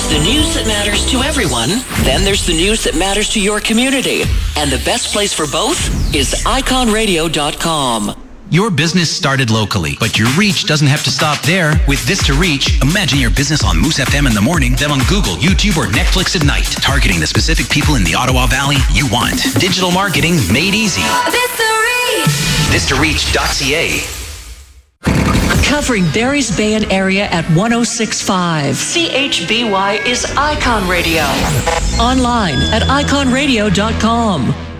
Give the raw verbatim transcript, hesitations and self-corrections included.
There's the news that matters to everyone. Then there's the news that matters to your community. And the best place for both is icon radio dot com. Your business started locally, but your reach doesn't have to stop there. With Vista Reach, imagine your business on Moose F M in the morning, then on Google, YouTube, or Netflix at night, targeting the specific people in the Ottawa Valley you want. Digital marketing made easy. Vista Reach! Vista Reach dot C A. Covering Barry's Bay and area at one oh six point five. C H B Y is Icon Radio. Online at icon radio dot com.